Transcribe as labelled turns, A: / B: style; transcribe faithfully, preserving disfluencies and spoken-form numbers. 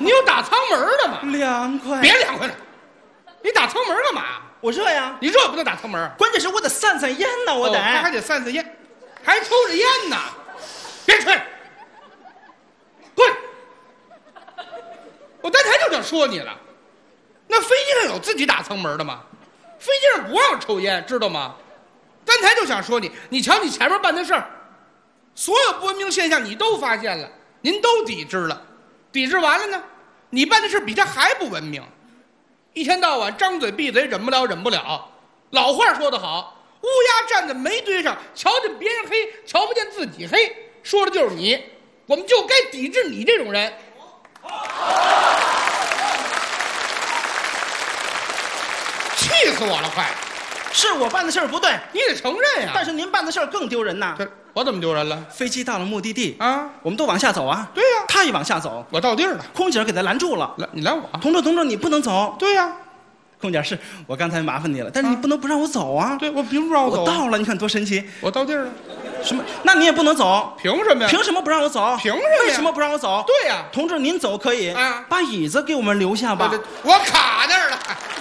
A: 你有打舱门的吗？
B: 凉快。
A: 别凉快了，你打舱门干嘛？
B: 我热呀。
A: 你热不能打舱门，
B: 关键是我得散散烟呢，我得。
A: 哦、他还得散散烟，还抽着烟呢。别吹，滚！我刚才就想说你了，那飞机上有自己打舱门的吗？飞机上不让抽烟，知道吗？刚才就想说你，你瞧你前面办的事儿，所有不文明现象你都发现了，您都抵制了，抵制完了呢，你办的事比他还不文明，一天到晚张嘴闭嘴，忍不了忍不了。老话说得好，乌鸦站在煤堆上，瞧见别人黑，瞧不见自己黑，说的就是你，我们就该抵制你这种人。气死我了，快！
B: 是我办的事儿不对，
A: 你得承认呀。
B: 但是您办的事儿更丢人呐。
A: 这我怎么丢人了？
B: 飞机到了目的地
A: 啊，
B: 我们都往下走啊。
A: 对呀、啊，
B: 他也往下走，
A: 我到地儿了，
B: 空姐给他拦住了。
A: 拦你拦我？
B: 同志，同志，你不能走。
A: 对呀、啊，
B: 空姐是我刚才麻烦你了，但是你不能不让我走啊。
A: 对，我凭什么让我走、啊？
B: 我到了，你看多神奇。
A: 我到地儿了。
B: 什么？那你也不能走。
A: 凭什么呀？
B: 凭什么不让我走？
A: 凭什么？
B: 为什么不让我走？
A: 对呀、啊，
B: 同志，您走可以
A: 啊，
B: 把椅子给我们留下吧。
A: 我卡那儿了。